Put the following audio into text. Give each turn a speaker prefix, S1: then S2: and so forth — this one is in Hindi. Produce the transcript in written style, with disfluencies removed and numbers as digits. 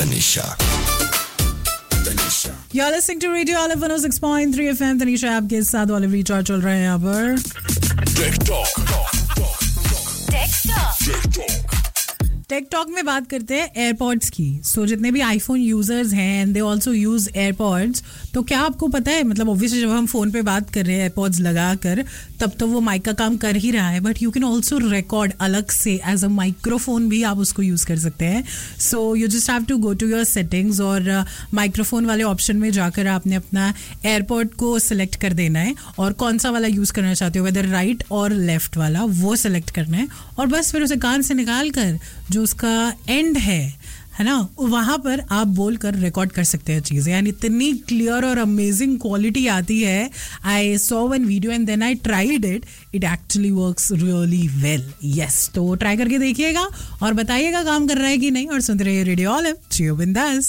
S1: You're listening to Radio Olive 106.3 FM. Tanisha आपके साथ ऑलिव रिचार्ज चल रहे हैं यहाँ पर. टेक टॉक में बात करते हैं एयरपॉड्स की. सो जितने भी आईफोन यूजर्स हैं and they also use AirPods, तो क्या आपको पता है, मतलब ऑब्वियसली जब हम फोन पे बात कर रहे हैं एयरपॉड्स लगा कर, तब तो वो माइक का काम कर ही रहा है, but you can also record अलग से एज अ माइक्रोफोन भी आप उसको यूज कर सकते हैं. So you just have to go to your settings और माइक्रोफोन वाले ऑप्शन में जाकर आपने अपना एयरपॉड को सिलेक्ट कर देना है और कौन सा वाला यूज करना चाहते हो, वेदर राइट और लेफ्ट वाला, वो सिलेक्ट करना है. और बस फिर उसे कान से निकाल कर जो उसका एंड है ना, वहां पर आप बोलकर रिकॉर्ड कर सकते हैं चीजें. यानी इतनी क्लियर और अमेजिंग क्वालिटी आती है. I saw one video and then I tried it. It actually works really well. Yes, तो ट्राई करके देखिएगा और बताइएगा काम कर रहा है कि नहीं. और सुनते रहिए रेडियो ऑलिव. जियो बिंदास.